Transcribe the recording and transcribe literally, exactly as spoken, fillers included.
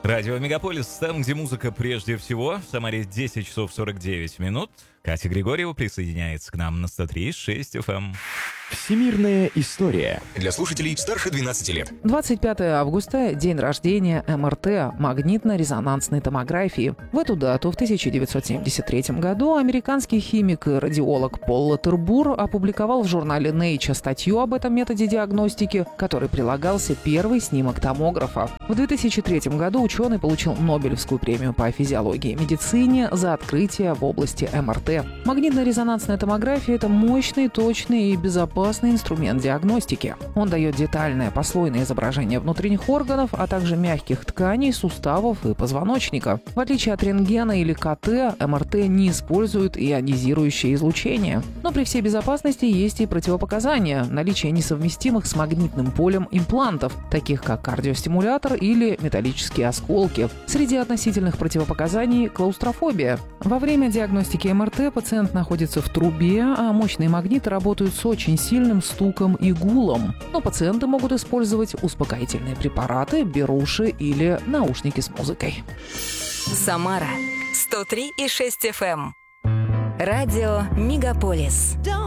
Радио Мегаполис, там, где музыка прежде всего. В Самаре десять часов сорок девять минут. Катя Григорьева присоединяется к нам на сто три и шесть эф эм. Всемирная история. Для слушателей старше двенадцати лет. двадцать пятого августа – день рождения эм эр тэ – магнитно-резонансной томографии. В эту дату, в тысяча девятьсот семьдесят третьем году, американский химик и радиолог Пол Латербур опубликовал в журнале Nature статью об этом методе диагностики, к которой прилагался первый снимок томографа. В две тысячи третьем году ученый получил Нобелевскую премию по физиологии и медицине за открытие в области эм эр тэ. Магнитно-резонансная томография – это мощный, точный и безопасный инструмент диагностики. Он дает детальное послойное изображение внутренних органов, а также мягких тканей, суставов и позвоночника. В отличие от рентгена или ка тэ, эм эр тэ не использует ионизирующее излучение. Но при всей безопасности есть и противопоказания – наличие несовместимых с магнитным полем имплантов, таких как кардиостимулятор или металлические осколки. Среди относительных противопоказаний – клаустрофобия. Во время диагностики эм эр тэ пациент находится в трубе, а мощные магниты работают с очень сильным стуком и гулом. Но пациенты могут использовать успокоительные препараты, беруши или наушники с музыкой. Самара сто три и шесть эф эм. Радио Мегаполис.